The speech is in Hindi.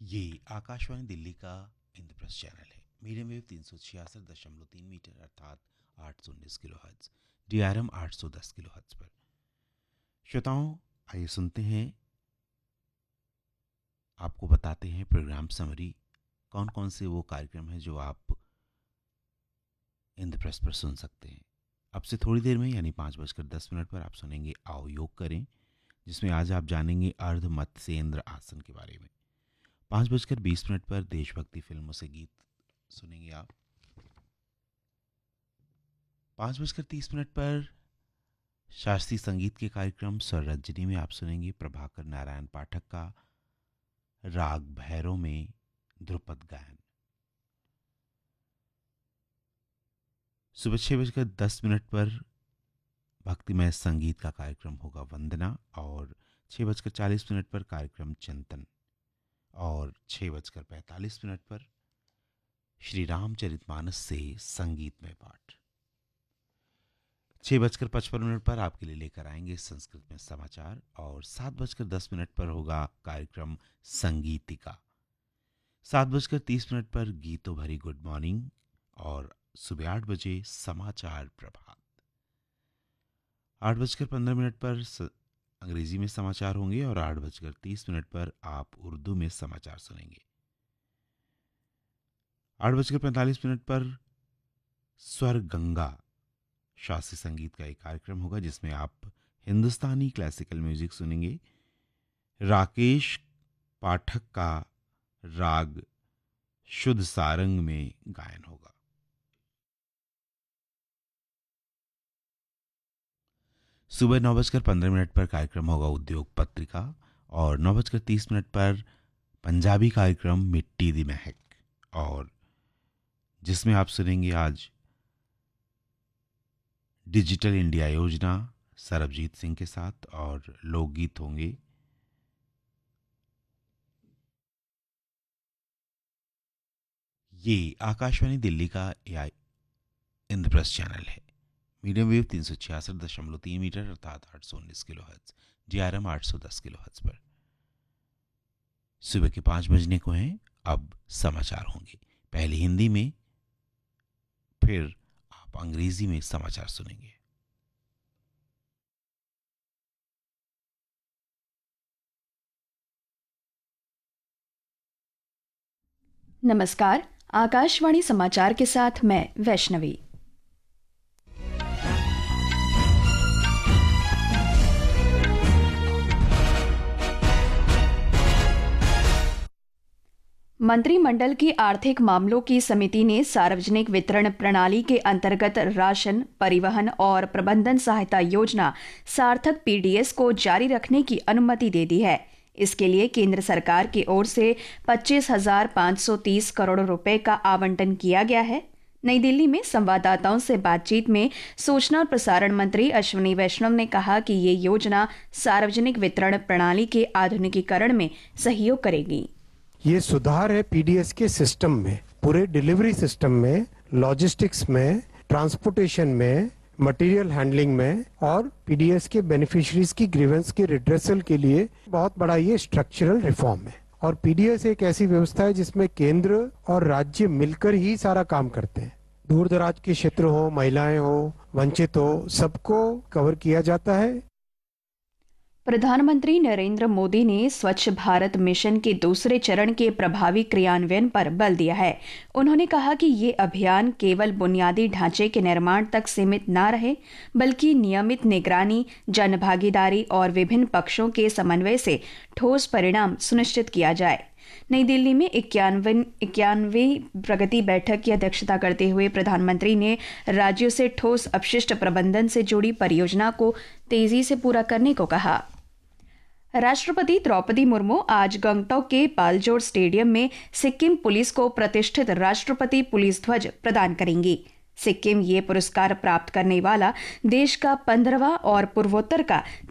ये आकाशवाणी दिल्ली का इंद्रप्रस्थ चैनल है। मीडियम वेव 366.3 मीटर अर्थात 819 kilo hertz, DRM 810 kilo hertz पर। श्रोताओं, आइए सुनते हैं, आपको बताते हैं प्रोग्राम समरी, कौन कौन से वो कार्यक्रम हैं जो आप इंद्रप्रस्थ पर सुन सकते हैं। अब से थोड़ी देर में यानी 5:10 पर आप सुनेंगे आओ योग करें, जिसमें आज आप जानेंगे अर्ध मत्स्येंद्र आसन के बारे में। 5:20 पर देशभक्ति फिल्मों से गीत सुनेंगे आप। 5:30 पर शास्त्रीय संगीत के कार्यक्रम स्वररंजनी में आप सुनेंगे प्रभाकर नारायण पाठक का राग भैरव में ध्रुपद गायन। सुबह 6:10 पर भक्तिमय संगीत का कार्यक्रम होगा वंदना, और 6:40 पर कार्यक्रम चिंतन, और 6:45 पर श्री रामचरितमानस से संगीतमय पाठ। 6:55 पर आपके लिए लेकर आएंगे संस्कृत में समाचार, और 7:10 पर होगा कार्यक्रम संगीतिका। 7:30 पर गीतों भरी गुड मॉर्निंग, और सुबह 8 बजे समाचार प्रभात। 8:15 पर अंग्रेजी में समाचार होंगे, और 8:30 पर आप उर्दू में समाचार सुनेंगे। 8:45 पर स्वर गंगा शास्त्रीय संगीत का एक कार्यक्रम होगा, जिसमें आप हिंदुस्तानी क्लासिकल म्यूजिक सुनेंगे। राकेश पाठक का राग शुद्ध सारंग में गायन होगा। सुबह 9:15 पर कार्यक्रम होगा उद्योग पत्रिका, और 9:30 पर पंजाबी कार्यक्रम मिट्टी दी महक, और जिसमें आप सुनेंगे आज डिजिटल इंडिया योजना सरबजीत सिंह के साथ, और लोकगीत होंगे। ये आकाशवाणी दिल्ली का इंद्रप्रस्थ चैनल है। मीडियम वेव 366.3 मीटर अर्थात 819 kilo hertz, DRM 810 kilo hertz पर। सुबह के 5 बजने को हैं। अब समाचार होंगे, पहले हिंदी में, फिर आप अंग्रेजी में समाचार सुनेंगे। नमस्कार, आकाशवाणी समाचार के साथ मैं वैष्णवी। मंत्रिमंडल की आर्थिक मामलों की समिति ने सार्वजनिक वितरण प्रणाली के अंतर्गत राशन, परिवहन और प्रबंधन सहायता योजना सार्थक PDS को जारी रखने की अनुमति दे दी है। इसके लिए केंद्र सरकार की ओर से 25,530 करोड़ रुपए का आवंटन किया गया है। नई दिल्ली में संवाददाताओं से बातचीत में सूचना और प्रसारण मंत्री अश्विनी वैष्णव ने कहा कि ये योजना सार्वजनिक वितरण प्रणाली के आधुनिकीकरण में सहयोग करेगी। ये सुधार है पीडीएस के सिस्टम में, पूरे डिलीवरी सिस्टम में, लॉजिस्टिक्स में, ट्रांसपोर्टेशन में, मटेरियल हैंडलिंग में, और पीडीएस के बेनिफिशियरीज की ग्रीवेंस के रिड्रेसल के लिए बहुत बड़ा ये स्ट्रक्चरल रिफॉर्म है। और पीडीएस एक ऐसी व्यवस्था है जिसमें केंद्र और राज्य मिलकर ही सारा काम करते हैं। दूर दराज के क्षेत्र हो, महिलाएं हो, वंचित हो, सबको कवर किया जाता है। प्रधानमंत्री नरेंद्र मोदी ने स्वच्छ भारत मिशन के दूसरे चरण के प्रभावी क्रियान्वयन पर बल दिया है। उन्होंने कहा कि ये अभियान केवल बुनियादी ढांचे के निर्माण तक सीमित न रहे, बल्कि नियमित निगरानी, जनभागीदारी और विभिन्न पक्षों के समन्वय से ठोस परिणाम सुनिश्चित किया जाए। नई दिल्ली में 51वीं प्रगति बैठक की अध्यक्षता करते हुए प्रधानमंत्री ने राज्यों से ठोस अपशिष्ट प्रबंधन से जुड़ी परियोजना को तेजी से पूरा करने को कहा। राष्ट्रपति द्रौपदी मुर्मू आज गंगटोक के पालजोर स्टेडियम में सिक्किम पुलिस को प्रतिष्ठित राष्ट्रपति पुलिस ध्वज प्रदान करेंगी। सिक्किम ये पुरस्कार प्राप्त करने वाला देश का 15वां और पूर्वोत्तर का